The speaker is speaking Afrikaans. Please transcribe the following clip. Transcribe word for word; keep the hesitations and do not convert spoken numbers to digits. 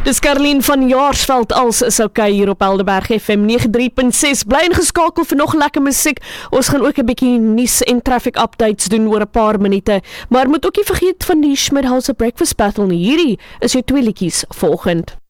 Dis Karlien van Jaarsveld als is okay hier op Helderberg F M nege drie punt ses. Bly ingeskakel vir nog lekker musiek. Ons gaan ook 'n bietjie nuus en traffic updates doen oor 'n paar minute. Maar moet ook nie vergeet van die Schmidhouse Breakfast Battle nie. Hierdie is jou twee liedjies volgend.